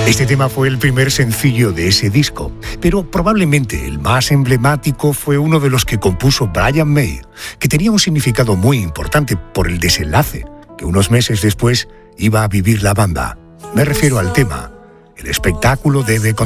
Este tema fue el primer sencillo de ese disco, pero probablemente el más emblemático fue uno de los que compuso Brian May, que tenía un significado muy importante por el desenlace que unos meses después iba a vivir la banda. Me refiero al tema: el espectáculo debe continuar.